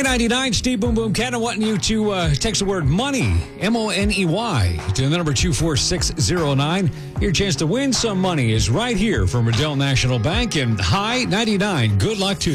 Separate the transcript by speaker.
Speaker 1: High 99, Steve Boom Boom Cannon wanting you to text the word money, MONEY, to the number 24609. Your chance to win some money is right here from Riddell National Bank and High 99. Good luck to you.